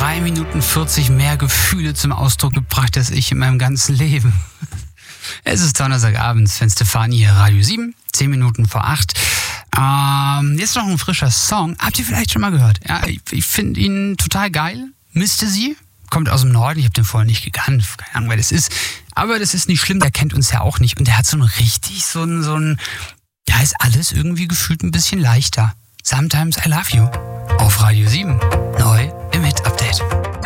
3 Minuten 40 mehr Gefühle zum Ausdruck gebracht als ich in meinem ganzen Leben. Es ist Donnerstagabend, Sven Stefani hier, Radio 7, 10 Minuten vor 8. Jetzt noch ein frischer Song. Habt ihr vielleicht schon mal gehört? Ja, ich finde ihn total geil. Misste sie. Kommt aus dem Norden. Ich habe den vorher nicht gekannt. Keine Ahnung, wer das ist. Aber das ist nicht schlimm. Der kennt uns ja auch nicht. Und der hat so ein da ist alles irgendwie gefühlt ein bisschen leichter. Sometimes I Love You. Auf Radio 7. Neu im Hit-Update.